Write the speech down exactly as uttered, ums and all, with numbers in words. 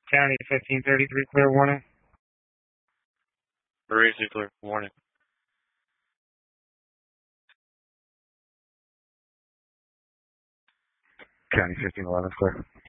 County fifteen thirty-three, clear warning. Emergency clear warning. County fifteen eleven, clear.